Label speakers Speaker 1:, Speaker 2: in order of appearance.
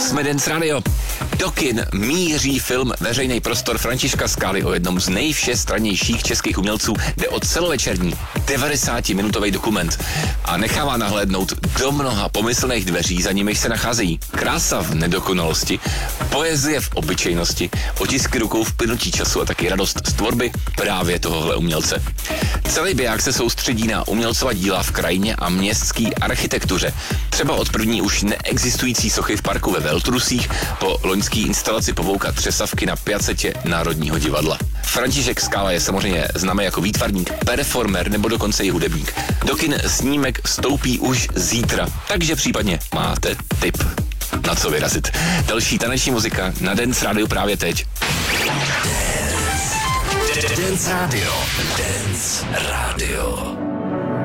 Speaker 1: Jsme Dance Radio. Do kin míří film Veřejný prostor Františka Skály o jednom z nejvšestrannějších českých umělců. Jde o celovečerní 90-minutový dokument a nechává nahlédnout do mnoha pomyslných dveří, za nimiž se nacházejí krása v nedokonalosti, poezie v obyčejnosti, otisky rukou v plynutí času a taky radost z tvorby právě tohohle umělce. Celý biják se soustředí na umělcova díla v krajině a městské architektuře. Třeba od první už neexistující sochy v parku ve Veltrusích po loňský instalaci Pavouka Třesavky na piacetě Národního divadla. František Skála je samozřejmě známý jako výtvarník, performer nebo dokonce i hudebník. Do kin snímek vstoupí už zítra, takže případně máte tip, na co vyrazit. Další taneční muzika na Dance Radio právě teď.
Speaker 2: Dance Radio. Dance Radio.